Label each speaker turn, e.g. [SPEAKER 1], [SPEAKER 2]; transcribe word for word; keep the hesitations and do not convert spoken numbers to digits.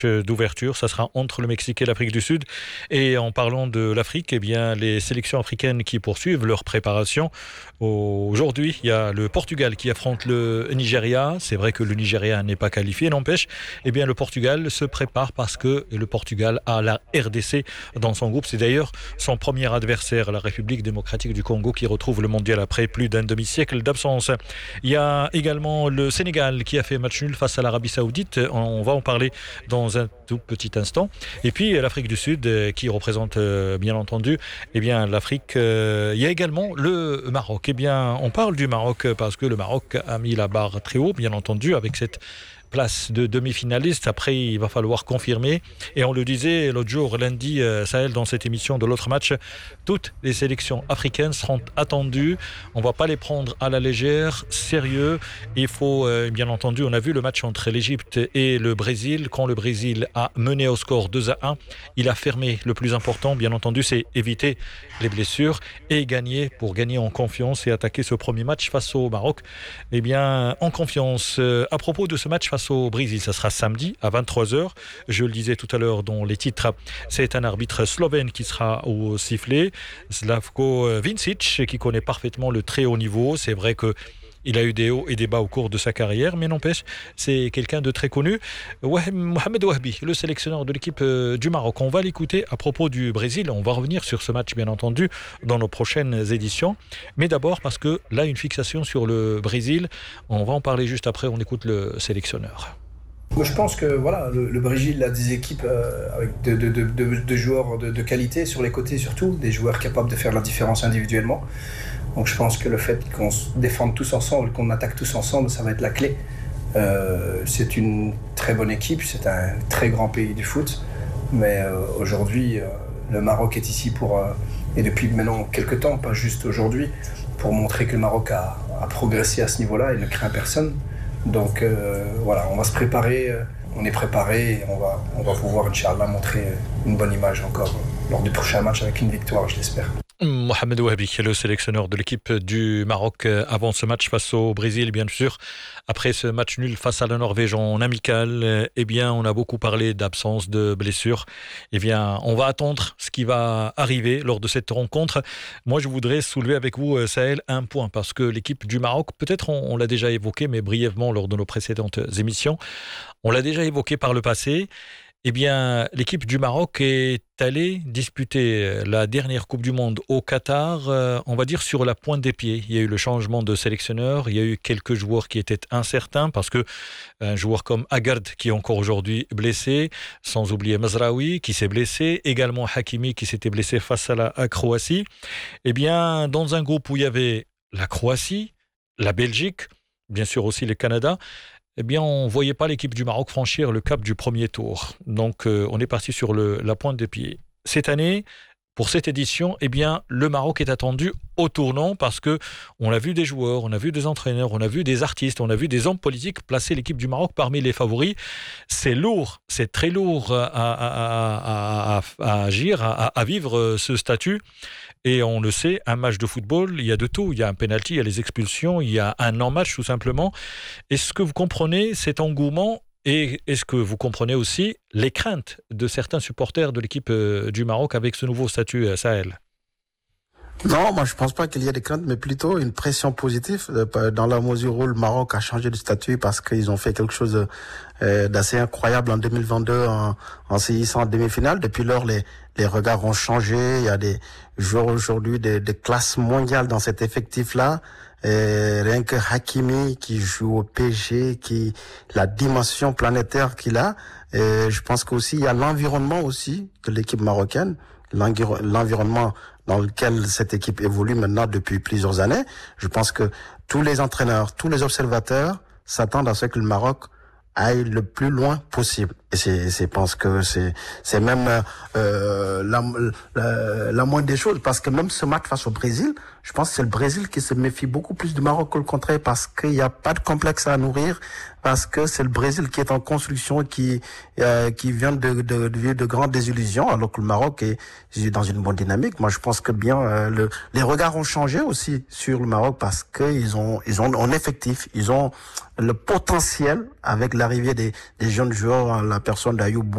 [SPEAKER 1] d'ouverture, ça sera entre le Mexique et l'Afrique du Sud. Et en parlant de l'Afrique, eh bien, les sélections africaines qui poursuivent leur préparation. Aujourd'hui, il y a le Portugal qui affronte le Nigeria. C'est vrai que le Nigeria n'est pas qualifié, n'empêche. Eh bien, le Portugal se prépare parce que le Portugal a la R D C dans son groupe. C'est d'ailleurs son premier adversaire, la République démocratique du Congo, qui retrouve le mondial après plus d'un demi-siècle d'absence. Il y a également le Sénégal qui a fait match nul face à l'Arabie Saoudite. On va en parler dans un tout petit instant. Et puis l'Afrique du Sud euh, qui représente euh, bien entendu eh bien, l'Afrique. Euh, il y a également le Maroc. Eh bien, on parle du Maroc parce que le Maroc a mis la barre très haut, bien entendu, avec cette place de demi-finaliste. Après, il va falloir confirmer. Et on le disait l'autre jour, lundi, euh, Sahel, dans cette émission de l'autre match, toutes les sélections africaines seront attendues. On ne va pas les prendre à la légère, sérieux. Il faut, euh, bien entendu, on a vu le match entre l'Égypte et le Brésil. Quand le Brésil a mené au score deux à un, il a fermé. Le plus important, bien entendu, c'est éviter les blessures et gagner pour gagner en confiance et attaquer ce premier match face au Maroc. Eh bien, en confiance. Euh, à propos de ce match face au Brésil, ça sera samedi à vingt-trois heures. Je le disais tout à l'heure dans les titres, c'est un arbitre slovène qui sera au sifflet, Slavko Vincic, qui connaît parfaitement le très haut niveau. C'est vrai que il a eu des hauts et des bas au cours de sa carrière, mais n'empêche, c'est quelqu'un de très connu. Mohamed Ouahbi, le sélectionneur de l'équipe du Maroc. On va l'écouter à propos du Brésil. On va revenir sur ce match, bien entendu, dans nos prochaines éditions. Mais d'abord, parce que là, une fixation sur le Brésil. On va en parler juste après. On écoute le sélectionneur.
[SPEAKER 2] Moi, je pense que voilà, le, le Brésil a des équipes euh, avec de, de, de, de, de joueurs de, de qualité sur les côtés, surtout des joueurs capables de faire la différence individuellement. Donc je pense que le fait qu'on se défende tous ensemble, qu'on attaque tous ensemble, ça va être la clé. Euh, c'est une très bonne équipe, c'est un très grand pays du foot, mais euh, aujourd'hui, euh, le Maroc est ici pour, euh, et depuis maintenant quelques temps, pas juste aujourd'hui, pour montrer que le Maroc a, a progressé à ce niveau-là et ne craint personne. Donc euh, voilà, on va se préparer, euh, on est préparé et on va, on va pouvoir, Inch'Allah, montrer une bonne image encore euh, lors du prochain match avec une victoire, je l'espère.
[SPEAKER 1] Mohamed Ouahbi, le sélectionneur de l'équipe du Maroc avant ce match face au Brésil, bien sûr. Après ce match nul face à la Norvège en amical, eh bien, on a beaucoup parlé d'absence de blessures. Eh bien, on va attendre ce qui va arriver lors de cette rencontre. Moi, je voudrais soulever avec vous, Sahel, un point, parce que l'équipe du Maroc, peut-être on, on l'a déjà évoqué, mais brièvement lors de nos précédentes émissions, on l'a déjà évoqué par le passé. Eh bien, l'équipe du Maroc est allée disputer la dernière Coupe du Monde au Qatar, euh, on va dire sur la pointe des pieds. Il y a eu le changement de sélectionneur, il y a eu quelques joueurs qui étaient incertains parce que un joueur comme Agard qui est encore aujourd'hui blessé, sans oublier Mazraoui qui s'est blessé, également Hakimi qui s'était blessé face à la à Croatie. Eh bien, dans un groupe où il y avait la Croatie, la Belgique, bien sûr aussi le Canada, eh bien, on ne voyait pas l'équipe du Maroc franchir le cap du premier tour. Donc, euh, on est parti sur le, la pointe des pieds. Cette année, pour cette édition, eh bien, le Maroc est attendu au tournant parce que on a vu des joueurs, on a vu des entraîneurs, on a vu des artistes, on a vu des hommes politiques placer l'équipe du Maroc parmi les favoris. C'est lourd, c'est très lourd à, à, à, à, à agir, à, à vivre ce statut. Et on le sait, un match de football, il y a de tout. Il y a un penalty, il y a les expulsions, il y a un non-match tout simplement. Est-ce que vous comprenez cet engouement et est-ce que vous comprenez aussi les craintes de certains supporters de l'équipe du Maroc avec ce nouveau statut Sahel ?
[SPEAKER 3] Non, moi je pense pas qu'il y ait des craintes, mais plutôt une pression positive dans la mesure où le Maroc a changé de statut parce qu'ils ont fait quelque chose d'assez incroyable en deux mille vingt-deux en, en se hissant en demi-finale. Depuis lors, les, les regards ont changé. Il y a des joueurs aujourd'hui de, de classe mondiale dans cet effectif-là. Et rien que Hakimi qui joue au P S G, qui la dimension planétaire qu'il a. Et je pense qu'aussi il y a l'environnement aussi de l'équipe marocaine, l'environnement dans lequel cette équipe évolue maintenant depuis plusieurs années. Je pense que tous les entraîneurs, tous les observateurs s'attendent à ce que le Maroc aille le plus loin possible. Et c'est, c'est, je pense que c'est, c'est même euh, la, la, la moindre des choses, parce que même ce match face au Brésil, je pense que c'est le Brésil qui se méfie beaucoup plus du Maroc que le contraire, parce qu'il n'y a pas de complexe à nourrir, parce que c'est le Brésil qui est en construction, qui euh, qui vient de, de, de vivre de grandes désillusions, alors que le Maroc est dans une bonne dynamique. Moi, je pense que bien euh, le, les regards ont changé aussi sur le Maroc, parce qu'ils ont ils ont en effectif, ils ont le potentiel avec l'arrivée des, des jeunes joueurs, la personne d'Ayoub